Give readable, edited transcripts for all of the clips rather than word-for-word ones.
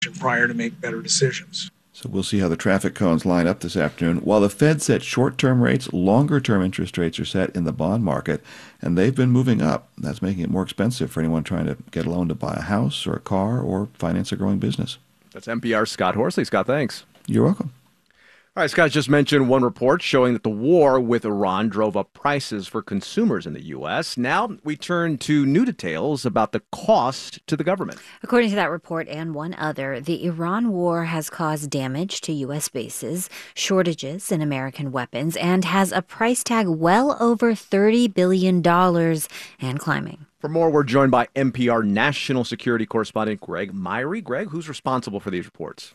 prior to make better decisions. So we'll see how the traffic cones line up this afternoon. While the Fed set short-term rates, longer-term interest rates are set in the bond market, and they've been moving up. That's making it more expensive for anyone trying to get a loan to buy a house or a car or finance a growing business. That's NPR's Scott Horsley. Scott, thanks. You're welcome. All right, Scott just mentioned one report showing that the war with Iran drove up prices for consumers in the U.S. Now we turn to new details about the cost to the government. According to that report and one other, the Iran war has caused damage to U.S. bases, shortages in American weapons, and has a price tag well over $30 billion and climbing. For more, we're joined by NPR national security correspondent Greg Myrie. Greg, who's responsible for these reports?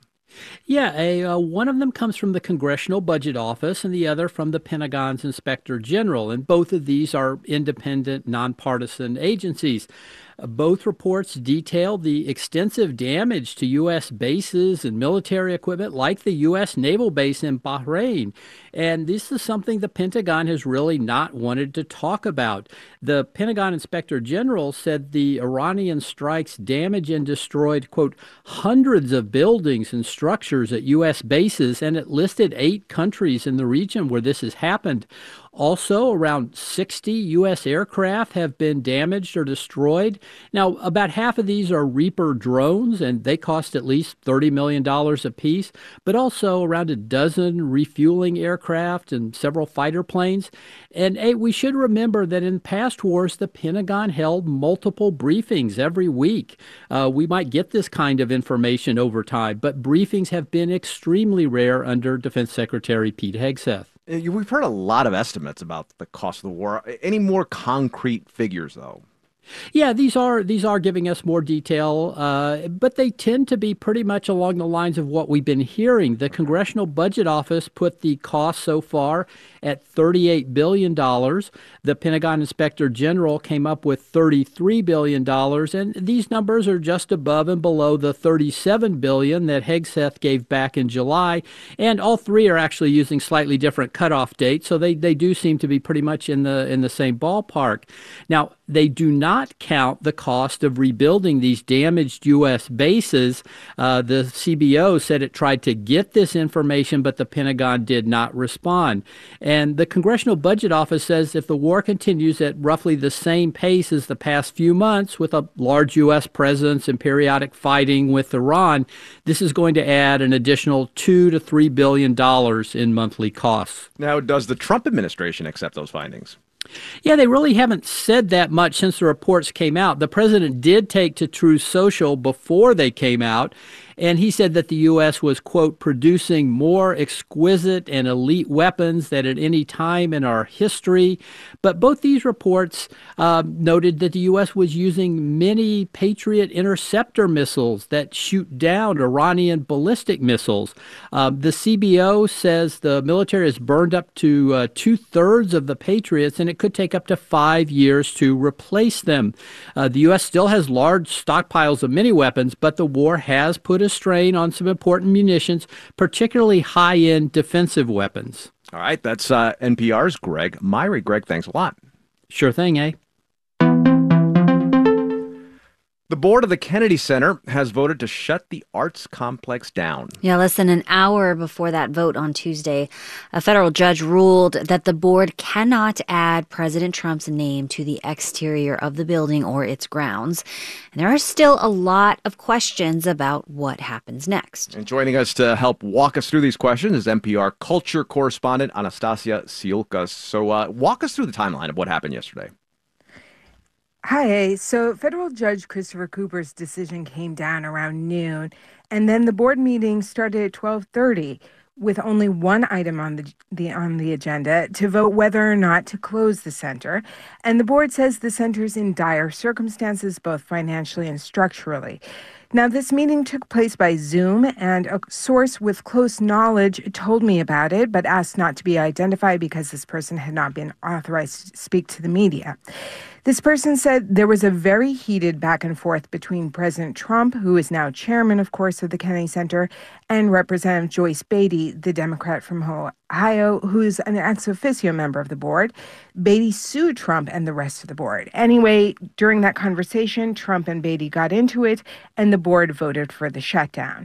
Yeah, one of them comes from the Congressional Budget Office and the other from the Pentagon's Inspector General. And both of these are independent, nonpartisan agencies. Both reports detail the extensive damage to U.S. bases and military equipment like the U.S. naval base in Bahrain. And this is something the Pentagon has really not wanted to talk about. The Pentagon Inspector General said the Iranian strikes damaged and destroyed, quote, hundreds of buildings and structures at U.S. bases, and it listed 8 countries in the region where this has happened. Also, around 60 U.S. aircraft have been damaged or destroyed. Now, about half of these are Reaper drones, and they cost at least $30 million apiece, but also around a dozen refueling aircraft and several fighter planes. And we should remember that in past wars, the Pentagon held multiple briefings every week. We might get this kind of information over time, but briefings have been extremely rare under Defense Secretary Pete Hegseth. We've heard a lot of estimates about the cost of the war. Any more concrete figures, though? Yeah, these are giving us more detail, but they tend to be pretty much along the lines of what we've been hearing. The Congressional Budget Office put the cost so far at $38 billion. The Pentagon Inspector General came up with $33 billion, and these numbers are just above and below the $37 billion that Hegseth gave back in July, and all three are actually using slightly different cutoff dates, so they do seem to be pretty much in the same ballpark. Now, they do not count the cost of rebuilding these damaged U.S. bases. The CBO said it tried to get this information, but the Pentagon did not respond. And the Congressional Budget Office says if the war continues at roughly the same pace as the past few months, with a large U.S. presence and periodic fighting with Iran, this is going to add an additional $2 to $3 billion in monthly costs. Now, does the Trump administration accept those findings? Yeah, they really haven't said that much since the reports came out. The president did take to Truth Social before they came out, and he said that the U.S. was, quote, producing more exquisite and elite weapons than at any time in our history. But both these reports noted that the U.S. was using many Patriot interceptor missiles that shoot down Iranian ballistic missiles. The CBO says the military has burned up to 2/3 of the Patriots, and it could take up to 5 years to replace them. The U.S. still has large stockpiles of many weapons, but the war has put a strain on some important munitions, particularly high-end defensive weapons. All right, that's NPR's Greg Myrie. Greg, thanks a lot. Sure thing, eh? The board of the Kennedy Center has voted to shut the arts complex down. Yeah, less than an hour before that vote on Tuesday, a federal judge ruled that the board cannot add President Trump's name to the exterior of the building or its grounds. And there are still a lot of questions about what happens next. And joining us to help walk us through these questions is NPR culture correspondent Anastasia Siulkas. So walk us through the timeline of what happened yesterday. Hi. So federal judge Christopher Cooper's decision came down around noon, and then the board meeting started at 12:30 with only one item on the agenda to vote whether or not to close the center. And the board says the center's in dire circumstances, both financially and structurally. Now, this meeting took place by Zoom, and a source with close knowledge told me about it, but asked not to be identified because this person had not been authorized to speak to the media. This person said there was a very heated back and forth between President Trump, who is now chairman, of course, of the Kennedy Center, and Representative Joyce Beatty, the Democrat from Ohio, who's an ex officio member of the board. Beatty sued Trump and the rest of the board. Anyway, during that conversation, Trump and Beatty got into it, and the board voted for the shutdown.